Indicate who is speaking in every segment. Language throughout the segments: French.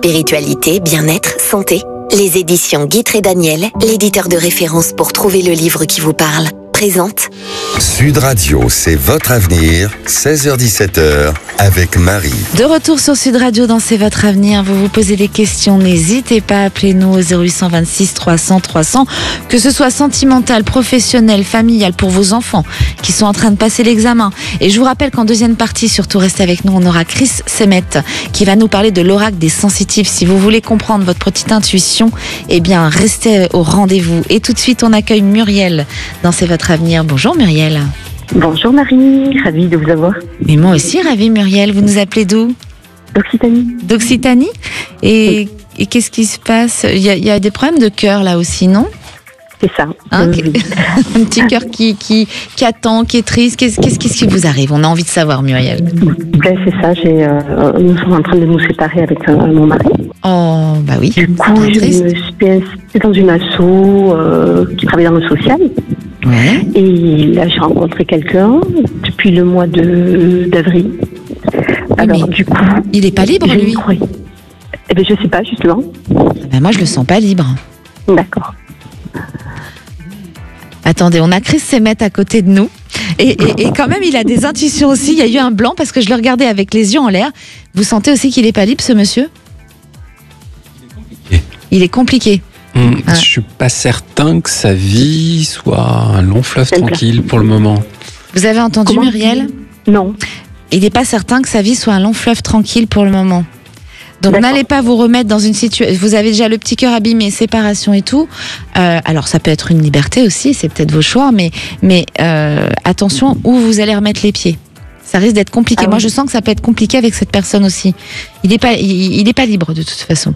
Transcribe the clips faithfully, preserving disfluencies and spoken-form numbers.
Speaker 1: Spiritualité, bien-être, santé. Les éditions Guitre et Daniel, l'éditeur de référence pour trouver le livre qui vous parle, présente
Speaker 2: Sud Radio, c'est votre avenir, seize heures dix-sept heures, avec Marie.
Speaker 3: De retour sur Sud Radio dans C'est votre avenir, vous vous posez des questions, n'hésitez pas, appelez-nous au zéro huit deux six trois cents trois cents, que ce soit sentimental, professionnel, familial, pour vos enfants qui sont en train de passer l'examen. Et je vous rappelle qu'en deuxième partie, surtout restez avec nous, on aura Chris Semet qui va nous parler de l'oracle des sensitifs. Si vous voulez comprendre votre petite intuition, eh bien restez au rendez-vous. Et tout de suite, on accueille Muriel dans C'est votre avenir. Bonjour Muriel.
Speaker 4: Bonjour Marie, ravie de vous avoir.
Speaker 3: Mais moi aussi, ravie Muriel. Vous nous appelez d'où?
Speaker 4: D'Occitanie.
Speaker 3: D'Occitanie. Et,
Speaker 4: oui.
Speaker 3: et qu'est-ce qui se passe? Il y a, il y a des problèmes de cœur là aussi, non?
Speaker 4: C'est ça.
Speaker 3: Hein,
Speaker 4: euh, oui.
Speaker 3: Un petit cœur qui, qui, qui attend, qui est triste. Qu'est-ce, qu'est-ce, qu'est-ce qui vous arrive? On a envie de savoir, Muriel.
Speaker 4: Ben, c'est ça, j'ai, euh, nous sommes en train de nous séparer avec euh, mon mari.
Speaker 3: Oh, bah oui.
Speaker 4: Du coup, je me suis inscrite dans une asso euh, qui travaille dans le social.
Speaker 3: Ouais.
Speaker 4: Et là, j'ai rencontré quelqu'un depuis le mois de, d'avril. Alors,
Speaker 3: mais
Speaker 4: du coup.
Speaker 3: Il n'est pas libre,
Speaker 4: je
Speaker 3: lui?
Speaker 4: crois. Eh bien, je sais pas, justement.
Speaker 3: Ben, moi, je le sens pas libre.
Speaker 4: D'accord.
Speaker 3: Attendez, on a Chris Semet à côté de nous. Et, et, et quand même, il a des intuitions aussi. Il y a eu un blanc parce que je le regardais avec les yeux en l'air. Vous sentez aussi qu'il n'est pas libre, ce monsieur? Il est compliqué.
Speaker 5: Hum,
Speaker 3: Ah.
Speaker 5: Je suis pas certain que sa vie soit un long fleuve
Speaker 4: C'est
Speaker 5: tranquille pour le moment.
Speaker 3: Vous avez entendu,
Speaker 4: Comment?
Speaker 3: Muriel?
Speaker 4: Non.
Speaker 3: Il n'est pas certain que sa vie soit un long fleuve tranquille pour le moment. Donc
Speaker 4: D'accord.
Speaker 3: n'allez pas vous remettre dans une situation. Vous avez déjà le petit cœur abîmé, séparation et tout. Euh, alors ça peut être une liberté aussi, c'est peut-être vos choix, mais mais euh, attention où vous allez remettre les pieds. Ça risque d'être compliqué.
Speaker 4: Ah
Speaker 3: Moi
Speaker 4: oui.
Speaker 3: je sens que ça peut être compliqué avec cette personne aussi. Il n'est pas il, il est pas libre de toute façon.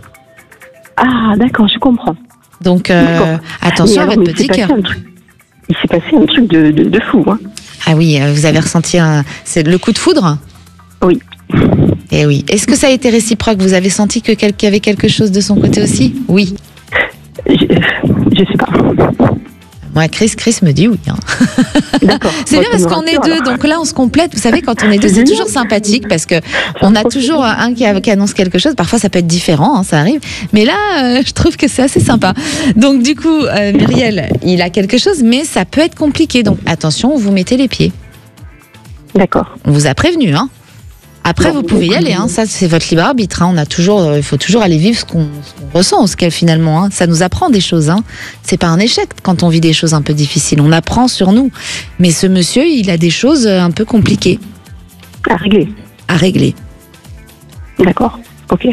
Speaker 4: Ah, d'accord, je comprends.
Speaker 3: Donc euh,
Speaker 4: D'accord.
Speaker 3: attention
Speaker 4: Mais
Speaker 3: à
Speaker 4: alors,
Speaker 3: votre
Speaker 4: mais
Speaker 3: petit
Speaker 4: il s'est
Speaker 3: cœur.
Speaker 4: passé un truc- Il s'est passé un truc de, de, de fou, hein.
Speaker 3: Ah oui, euh, vous avez ressenti un, c'est le coup de foudre?
Speaker 4: Oui.
Speaker 3: Eh oui. Est-ce que ça a été réciproque? Vous avez senti que quelqu'un y avait quelque chose de son côté aussi? Oui.
Speaker 4: Je, je sais pas.
Speaker 3: Moi, Chris, Chris me dit oui. Hein.
Speaker 4: D'accord.
Speaker 3: C'est
Speaker 4: Bon,
Speaker 3: bien
Speaker 4: ça
Speaker 3: parce
Speaker 4: me
Speaker 3: qu'on est
Speaker 4: rassure,
Speaker 3: deux,
Speaker 4: alors.
Speaker 3: donc là on se complète. Vous savez, quand on est deux, c'est toujours sympathique parce que on a toujours un qui, a- qui annonce quelque chose. Parfois ça peut être différent, hein, ça arrive. Mais là, euh, je trouve que c'est assez sympa. Donc du coup, euh, Muriel, il a quelque chose, mais ça peut être compliqué. Donc attention, où vous mettez les pieds.
Speaker 4: D'accord.
Speaker 3: On vous a prévenu, hein. Après,
Speaker 4: Bon,
Speaker 3: vous pouvez y aller, hein. Ça c'est votre libre arbitre. Hein. On a toujours, euh, il faut toujours aller vivre ce qu'on, ce qu'on ressent, ce qu'elle finalement. Hein. Ça nous apprend des choses. Hein. C'est pas un échec quand on vit des choses un peu difficiles. On apprend sur nous. Mais ce monsieur, il a des choses euh, un peu compliquées
Speaker 4: À régler.
Speaker 3: à régler.
Speaker 4: D'accord. Ok.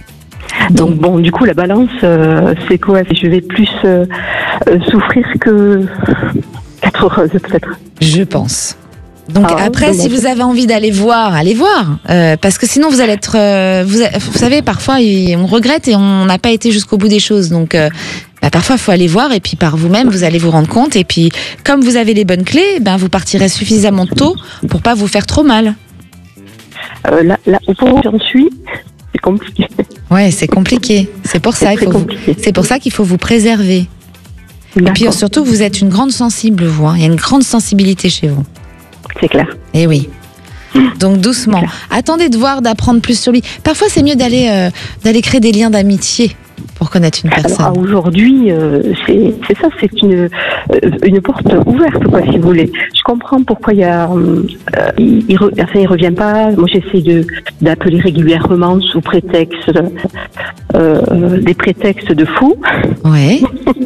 Speaker 4: Donc bon, du coup, la balance, euh, c'est quoi? Je vais plus euh, euh, souffrir que qu'être heureuse, peut-être.
Speaker 3: Je pense. Donc
Speaker 4: Ah,
Speaker 3: après,
Speaker 4: dommage.
Speaker 3: si vous avez envie d'aller voir, allez voir, Euh, parce que sinon vous allez être, euh, vous, a- vous savez, parfois il- on regrette et on n'a pas été jusqu'au bout des choses. Donc euh, bah, parfois il faut aller voir et puis par vous-même vous allez vous rendre compte et puis comme vous avez les bonnes clés, ben vous partirez suffisamment tôt pour pas vous faire trop mal.
Speaker 4: Euh, là, là, au point où j'en suis, c'est compliqué.
Speaker 3: Ouais, c'est compliqué. C'est pour ça,
Speaker 4: C'est
Speaker 3: il
Speaker 4: très
Speaker 3: faut vous-
Speaker 4: compliqué.
Speaker 3: c'est pour ça qu'il faut vous préserver. Et puis
Speaker 4: D'accord.
Speaker 3: surtout, vous êtes une grande sensible, vous. Hein. Il y a une grande sensibilité chez vous.
Speaker 4: C'est clair.
Speaker 3: Eh oui. Donc doucement. Attendez de voir, d'apprendre plus sur lui. Parfois, c'est mieux d'aller euh, d'aller créer des liens d'amitié pour connaître une
Speaker 4: Alors
Speaker 3: personne.
Speaker 4: à aujourd'hui, euh, c'est c'est ça, c'est une euh, une porte ouverte, quoi, si vous voulez. Je comprends pourquoi il y a, euh, il, il, re- enfin, il revient pas. Moi, j'essaie de d'appeler régulièrement sous prétexte euh, des prétextes de fou,
Speaker 3: Ouais.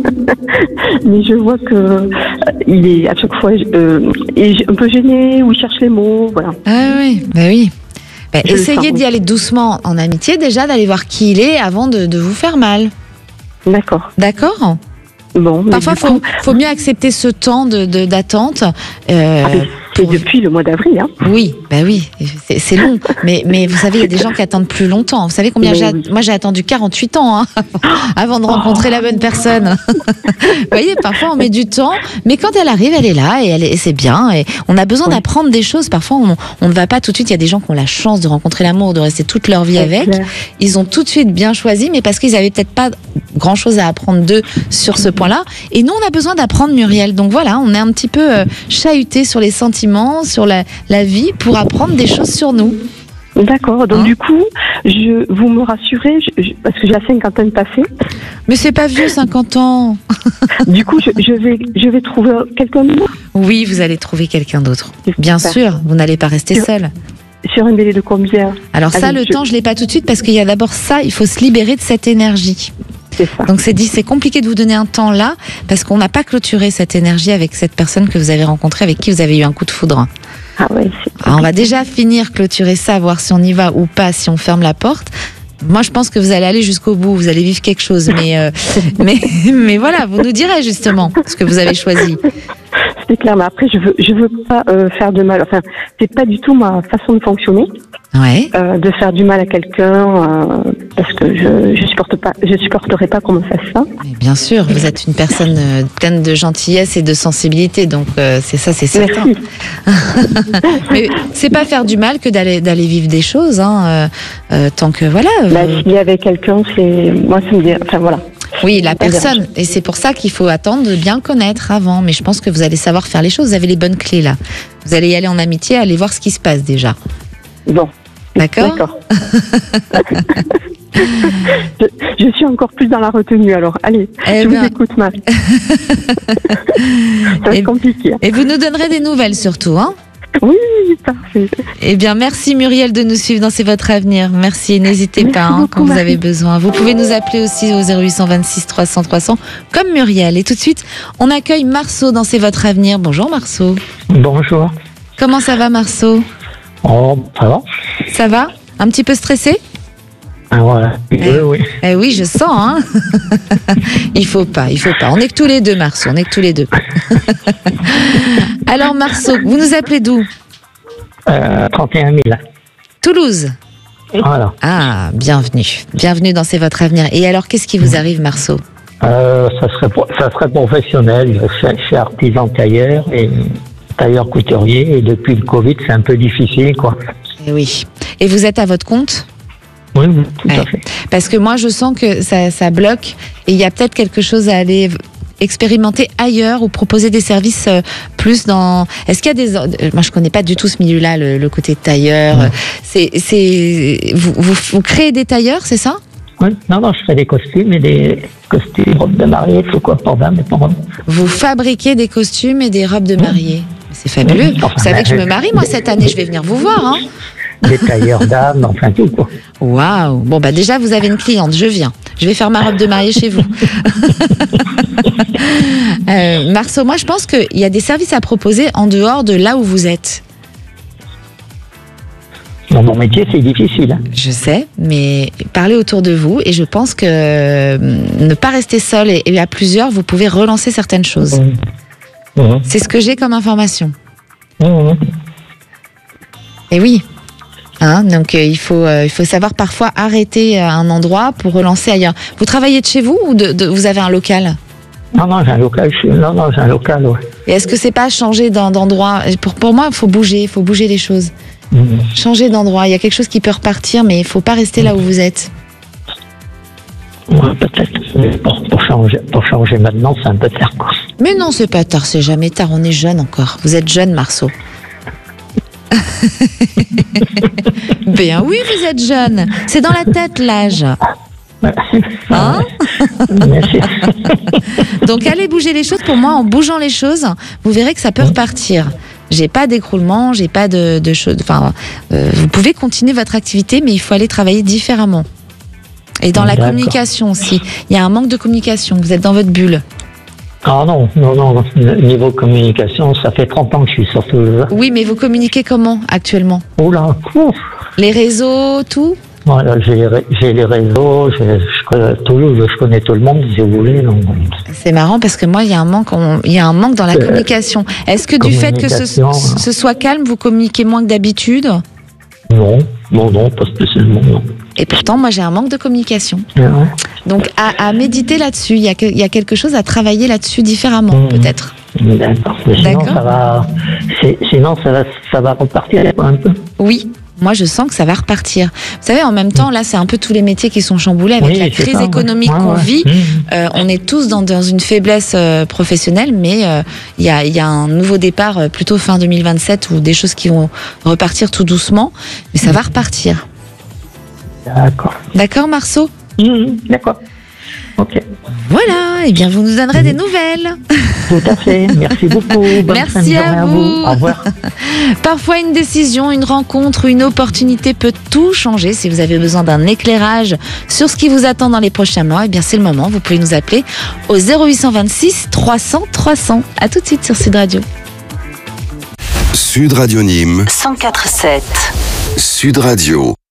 Speaker 4: mais je vois que euh, il est à chaque fois euh, il est un peu gêné ou il cherche les mots, voilà.
Speaker 3: Ah oui, bah oui. Bah,
Speaker 4: Je le
Speaker 3: essayez
Speaker 4: sens,
Speaker 3: d'y
Speaker 4: oui.
Speaker 3: aller doucement en amitié, déjà d'aller voir qui il est avant de, de vous faire mal.
Speaker 4: D'accord.
Speaker 3: D'accord?
Speaker 4: Bon. mais
Speaker 3: Parfois,
Speaker 4: du
Speaker 3: faut,
Speaker 4: coup,
Speaker 3: faut mieux accepter ce temps de, de- d'attente. euh,
Speaker 4: ah, mais c'est depuis le mois d'avril, hein.
Speaker 3: Oui, bah oui, c'est, c'est long. Mais, mais vous savez, il y a des gens qui attendent plus longtemps. Vous savez combien
Speaker 4: Mais
Speaker 3: j'ai,
Speaker 4: oui.
Speaker 3: moi j'ai attendu quarante-huit ans hein, avant de rencontrer la bonne personne. Vous voyez, parfois on met du temps, mais quand elle arrive, elle est là et, elle est, et c'est bien. Et on a besoin
Speaker 4: Oui.
Speaker 3: d'apprendre des choses. Parfois, on, on ne va pas tout de suite. Il y a des gens qui ont la chance de rencontrer l'amour, de rester toute leur vie
Speaker 4: C'est
Speaker 3: avec.
Speaker 4: clair.
Speaker 3: Ils ont tout de suite bien choisi, mais parce qu'ils avaient peut-être pas grand-chose à apprendre d'eux sur ce point-là. Et nous, on a besoin d'apprendre, Muriel. Donc voilà, on est un petit peu euh, chahuté sur les sentiments, sur la, la vie, pour apprendre des choses sur nous.
Speaker 4: D'accord. Donc
Speaker 3: Hein
Speaker 4: du coup, je, vous me rassurez, je, je- parce que j'ai la cinquantaine passée.
Speaker 3: Mais c'est pas vieux, cinquante ans.
Speaker 4: Du coup, je, je vais, je vais trouver quelqu'un de moi
Speaker 3: Oui, vous allez trouver quelqu'un d'autre. Bien
Speaker 4: Super.
Speaker 3: sûr, vous n'allez pas rester
Speaker 4: Sur-
Speaker 3: seul.
Speaker 4: sur un délai de combien?
Speaker 3: Alors ça,
Speaker 4: Allez,
Speaker 3: le
Speaker 4: je-
Speaker 3: temps, je l'ai pas tout de suite parce qu'il y a d'abord ça, il faut se libérer de cette énergie.
Speaker 4: C'est ça.
Speaker 3: Donc c'est dit, c'est compliqué de vous donner un temps là parce qu'on n'a pas clôturé cette énergie avec cette personne que vous avez rencontrée, avec qui vous avez eu un coup de foudre.
Speaker 4: Ah ouais, c'est
Speaker 3: Alors, on va déjà finir, clôturer ça, voir si on y va ou pas, si on ferme la porte. Moi, je pense que vous allez aller jusqu'au bout, vous allez vivre quelque chose. Mais, euh, mais, mais voilà, vous nous direz justement ce que vous avez choisi.
Speaker 4: c'est clair. Mais après, je veux, je veux pas euh, faire de mal. Enfin, c'est pas du tout ma façon de fonctionner,
Speaker 3: Ouais.
Speaker 4: euh, de faire du mal à quelqu'un, euh, parce que je, je supporte pas, je supporterai pas qu'on me fasse ça.
Speaker 3: Mais bien sûr, vous êtes une personne euh, pleine de gentillesse et de sensibilité, donc euh, c'est ça, c'est certain.
Speaker 4: Merci.
Speaker 3: Mais c'est pas faire du mal que d'aller d'aller vivre des choses, hein, euh, euh, tant que voilà.
Speaker 4: Bah,
Speaker 3: vous-
Speaker 4: s'il y avait quelqu'un, c'est moi, ça me dit. Enfin voilà.
Speaker 3: Oui, la personne. Et c'est pour ça qu'il faut attendre de bien connaître avant. Mais je pense que vous allez savoir faire les choses. Vous avez les bonnes clés là. Vous allez y aller en amitié, aller voir ce qui se passe déjà.
Speaker 4: Bon.
Speaker 3: D'accord.
Speaker 4: D'accord. je, je suis encore plus dans la retenue. Alors, allez,
Speaker 3: Eh
Speaker 4: je
Speaker 3: ben.
Speaker 4: vous écoute, Marie. Ça va
Speaker 3: Et-
Speaker 4: être compliqué.
Speaker 3: Et vous nous donnerez des nouvelles surtout, hein.
Speaker 4: Oui, parfait.
Speaker 3: Eh bien, merci Muriel de nous suivre dans C'est votre avenir. Merci, n'hésitez
Speaker 4: Merci
Speaker 3: pas hein,
Speaker 4: beaucoup,
Speaker 3: quand vous
Speaker 4: Marie.
Speaker 3: avez besoin. Vous pouvez nous appeler aussi au zéro huit cent vingt-six trois cents trois cents comme Muriel. Et tout de suite, on accueille Marceau dans C'est votre avenir. Bonjour Marceau.
Speaker 6: Bonjour.
Speaker 3: Comment ça va Marceau?
Speaker 6: Oh, ça va?
Speaker 3: Ça va? Un petit peu stressé?
Speaker 6: Ah, voilà. Oui, oui.
Speaker 3: Eh oui, je sens, hein. Il faut pas, il faut pas. On est que tous les deux, Marceau, on est que tous les deux. Alors Marceau, vous nous appelez d'où?
Speaker 6: Euh, trente et un mille.
Speaker 3: Toulouse.
Speaker 6: Voilà.
Speaker 3: Ah, bienvenue. Bienvenue dans C'est votre avenir. Et alors, qu'est-ce qui vous arrive, Marceau?
Speaker 6: Euh, ça, serait, pro- ça serait professionnel. Je suis artisan tailleur et tailleur couturier. Et depuis le Covid, c'est un peu difficile, quoi.
Speaker 3: Eh oui. Et vous êtes à votre compte?
Speaker 6: Oui, oui, tout
Speaker 3: Ouais.
Speaker 6: à fait.
Speaker 3: Parce que moi, je sens que ça, ça bloque et il y a peut-être quelque chose à aller expérimenter ailleurs ou proposer des services euh, plus dans. Est-ce qu'il y a des. euh, Moi, je connais pas du tout ce milieu-là, le, le côté tailleur.
Speaker 6: Mmh.
Speaker 3: C'est, c'est. Vous, vous, vous créez des tailleurs, c'est ça?
Speaker 6: Oui, non, non, je fais des costumes et des costumes, robes de mariée, tout quoi, pour dames et pour hommes.
Speaker 3: Vous fabriquez des costumes et des robes de mariée. C'est fabuleux.
Speaker 6: Mmh. Enfin,
Speaker 3: Vous savez que je me
Speaker 6: euh,
Speaker 3: marie, moi, cette année. Je vais venir vous voir, hein.
Speaker 6: Des tailleurs dames, enfin tout, quoi.
Speaker 3: Waouh. Bon, bah déjà, vous avez une cliente. Je viens. Je vais faire ma robe de mariée chez vous. euh, Marceau, moi, je pense qu'il y a des services à proposer en dehors de là où vous êtes.
Speaker 6: Dans mon métier, c'est difficile. Hein.
Speaker 3: Je sais, mais parlez autour de vous et je pense que euh, ne pas rester seul et, et à plusieurs, vous pouvez relancer certaines choses.
Speaker 6: Mmh. Mmh.
Speaker 3: C'est ce que j'ai comme information.
Speaker 6: Mmh.
Speaker 3: Et oui. Hein, donc euh, il faut euh, il faut savoir parfois arrêter à un endroit pour relancer ailleurs. Vous travaillez de chez vous ou de, de- vous avez un local?
Speaker 6: Non, non, j'ai un local. Je suis... Non, non, j'ai un local, ouais.
Speaker 3: Et est-ce que c'est pas changer d'en- d'endroit? Pour pour moi, il faut bouger, il faut bouger les choses.
Speaker 6: Mmh.
Speaker 3: Changer d'endroit. Il y a quelque chose qui peut repartir, mais il faut pas rester là où vous êtes.
Speaker 6: Ouais, peut-être. Mais Pour, pour, changer, pour changer maintenant, c'est un peu tard, quoi.
Speaker 3: Mais non, c'est pas tard, c'est jamais tard. On est jeune encore. Vous êtes jeune, Marceau. Ben oui, vous êtes jeune. C'est dans la tête l'âge. Hein?
Speaker 6: Merci.
Speaker 3: Donc allez bouger les choses. Pour moi, en bougeant les choses, vous verrez que ça peut repartir. J'ai pas d'écroulement, j'ai pas de, de choses. Enfin, euh, vous pouvez continuer votre activité, mais il faut aller travailler différemment. Et dans la
Speaker 6: D'accord.
Speaker 3: communication aussi. Il y a un manque de communication. Vous êtes dans votre bulle.
Speaker 6: Ah non, non, non. Niveau communication, ça fait trente ans que je suis sur Toulouse.
Speaker 3: Oui, mais vous communiquez comment actuellement?
Speaker 6: Oh là, ouf.
Speaker 3: Les réseaux, tout?
Speaker 6: Voilà, j'ai les, ré- j'ai les réseaux, j'ai- je connais Toulouse, je connais tout le monde, si vous voulez. Donc,
Speaker 3: C'est marrant parce que moi, il y a un manque, on- il y a un manque dans la
Speaker 6: Euh,
Speaker 3: communication. Est-ce que du fait que ce,
Speaker 6: communication,
Speaker 3: ce soit calme, vous communiquez moins que d'habitude?
Speaker 6: non, non, non, pas spécialement, non.
Speaker 3: Et pourtant, moi, j'ai un manque de communication.
Speaker 6: Ouais.
Speaker 3: Donc, à, à méditer là-dessus, il y, a que- il y a quelque chose à travailler là-dessus différemment,
Speaker 6: Mhm.
Speaker 3: peut-être.
Speaker 6: D'accord. Mais sinon,
Speaker 3: D'accord.
Speaker 6: ça va, c'est- sinon, ça va, ça va repartir quoi, un peu.
Speaker 3: Oui, moi je sens que ça va repartir. Vous savez, en même temps, là, c'est un peu tous les métiers qui sont chamboulés avec
Speaker 6: Oui,
Speaker 3: la
Speaker 6: c'est
Speaker 3: crise
Speaker 6: ça, ouais.
Speaker 3: économique
Speaker 6: Ouais,
Speaker 3: qu'on
Speaker 6: ouais.
Speaker 3: vit.
Speaker 6: Mmh.
Speaker 3: Euh, on est tous dans, dans une faiblesse euh, professionnelle, mais il euh, y, a, y a un nouveau départ euh, plutôt fin deux mille vingt-sept ou des choses qui vont repartir tout doucement, mais ça va repartir.
Speaker 6: D'accord.
Speaker 3: D'accord, Marceau?
Speaker 6: Mmh, d'accord. Ok.
Speaker 3: Voilà, et bien vous nous donnerez des nouvelles.
Speaker 6: Tout à fait. Merci beaucoup. Bonne
Speaker 3: Merci
Speaker 6: fin de journée
Speaker 3: à vous.
Speaker 6: Au revoir.
Speaker 3: Parfois, une décision, une rencontre, une opportunité peut tout changer. Si vous avez besoin d'un éclairage sur ce qui vous attend dans les prochains mois, eh bien c'est le moment. Vous pouvez nous appeler au zéro huit cent vingt-six trois cents trois cents. À tout de suite sur Sud Radio.
Speaker 2: Sud Radio Nîmes,
Speaker 1: cent quatre virgule sept.
Speaker 2: Sud Radio.